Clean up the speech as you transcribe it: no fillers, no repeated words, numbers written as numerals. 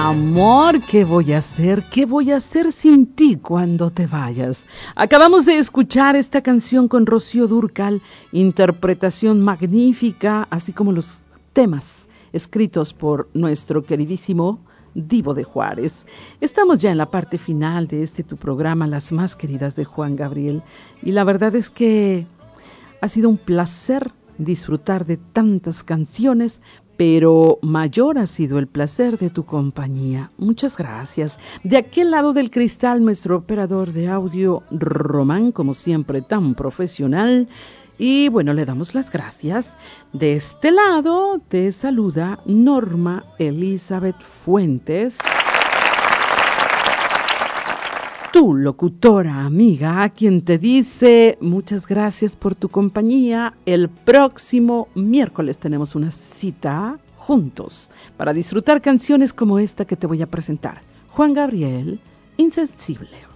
Amor, ¿qué voy a hacer? ¿Qué voy a hacer sin ti cuando te vayas? Acabamos de escuchar esta canción con Rocío Dúrcal, interpretación magnífica, así como los temas escritos por nuestro queridísimo Divo de Juárez. Estamos ya en la parte final de tu programa, Las Más Queridas de Juan Gabriel, y la verdad es que ha sido un placer disfrutar de tantas canciones, pero mayor ha sido el placer de tu compañía. Muchas gracias. De aquel lado del cristal, nuestro operador de audio, Román, como siempre, tan profesional. Y bueno, le damos las gracias. De este lado te saluda Norma Elizabeth Fuentes, tu locutora amiga, quien te dice muchas gracias por tu compañía. El próximo miércoles tenemos una cita juntos para disfrutar canciones como esta que te voy a presentar. Juan Gabriel, Insensible.